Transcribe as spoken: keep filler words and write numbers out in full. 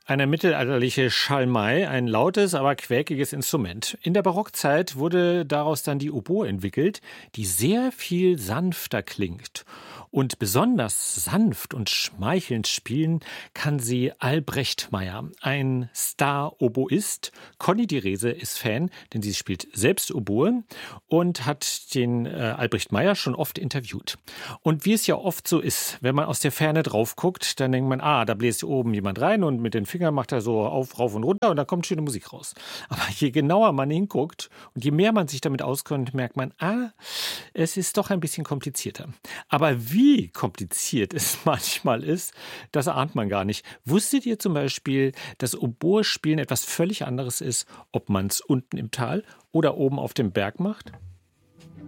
Eine mittelalterliche Schalmei, ein lautes, aber quäkiges Instrument. In der Barockzeit wurde daraus dann die Oboe entwickelt, die sehr viel sanfter klingt. Und besonders sanft und schmeichelnd spielen kann sie Albrecht Meyer, ein Star-Oboist. Conny Direse ist Fan, denn sie spielt selbst Oboe und hat den äh, Albrecht Meyer schon oft interviewt. Und wie es ja oft so ist, wenn man aus der Ferne drauf guckt, dann denkt man, ah, da bläst oben jemand rein und mit den Fingern macht er so auf, rauf und runter und da kommt schöne Musik raus. Aber je genauer man hinguckt und je mehr man sich damit auskennt, merkt man, ah, es ist doch ein bisschen komplizierter. Aber wie kompliziert es manchmal ist, das ahnt man gar nicht. Wusstet ihr zum Beispiel, dass Oboe-Spielen etwas völlig anderes ist, ob man es unten im Tal oder oben auf dem Berg macht?